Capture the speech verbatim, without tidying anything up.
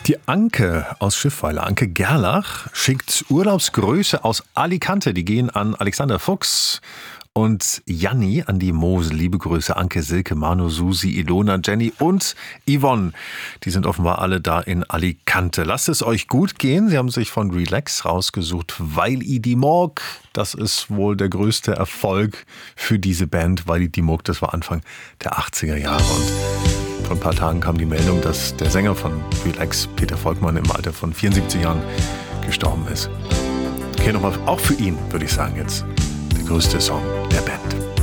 Die Anke aus Schiffweiler, Anke Gerlach, schickt Urlaubsgröße aus Alicante. Die gehen an Alexander Fuchs und Janni an die Mosel. Liebe Grüße, Anke, Silke, Manu, Susi, Ilona, Jenny und Yvonne. Die sind offenbar alle da in Alicante. Lasst es euch gut gehen. Sie haben sich von Relax rausgesucht, Weil i die Morg. Das ist wohl der größte Erfolg für diese Band. Weil i die Morg, das war Anfang der achtziger Jahre. Und vor ein paar Tagen kam die Meldung, dass der Sänger von Relax, Peter Volkmann, im Alter von vierundsiebzig Jahren gestorben ist. Okay, nochmal auch für ihn, würde ich sagen jetzt, der größte Song.